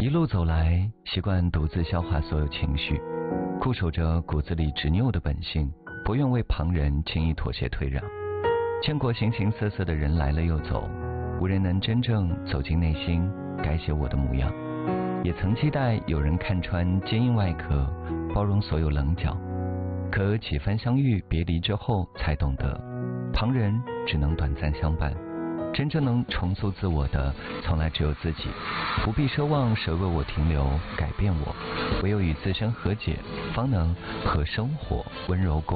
一路走来，习惯独自消化所有情绪，固守着骨子里执拗的本性，不愿为旁人轻易妥协退让。见过形形色色的人来了又走，无人能真正走进内心，改写我的模样。也曾期待有人看穿坚硬外壳，包容所有棱角。可几番相遇别离之后，才懂得旁人只能短暂相伴，真正能重塑自我的从来只有自己。不必奢望谁为我停留改变我，唯有与自身和解，方能和生活温柔共